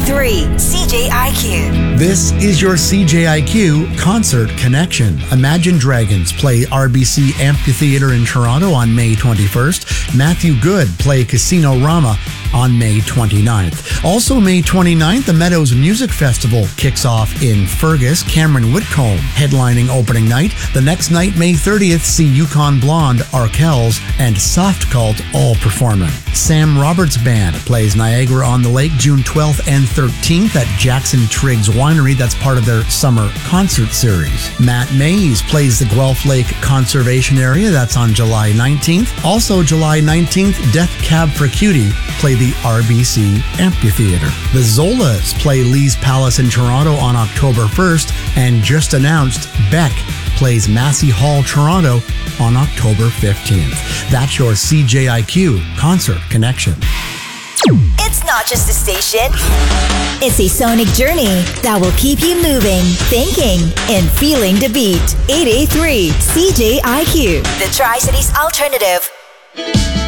88.3 CJIQ. This is your CJIQ Concert Connection. Imagine Dragons play RBC Amphitheatre in Toronto on May 21st. Matthew Good play Casino Rama on May 29th. Also May 29th, the Meadows Music Festival kicks off in Fergus. Cameron Whitcomb headlining opening night. The next night, May 30th, see Yukon Blonde, Arkells, and Soft Cult all performing. Sam Roberts Band plays Niagara-on-the-Lake June 12th and 13th at Jackson Triggs Winery. That's part of their summer concert series. Matt Mays plays the Guelph Lake Conservation Area. That's on July 19th. Also July 19th, Death Cab for Cutie play the RBC Amphitheatre. The Zolas play Lee's Palace in Toronto on October 1st, and just announced Beck plays Massey Hall, Toronto on October 15th. That's your CJIQ Concert Connection. It's not just a station. It's a sonic journey that will keep you moving, thinking, and feeling the beat. 88.3 CJIQ, the Tri-Cities Alternative.